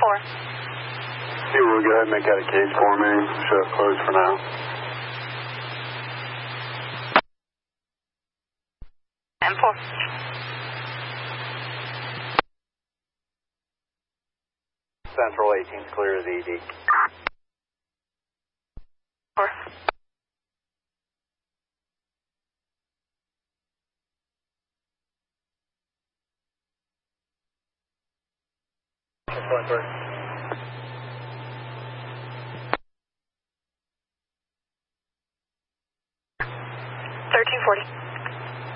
You will go ahead and make that a cage for me. Show it closed for now. M4. Central 18's clear as ED. 4. That's going through. 1340.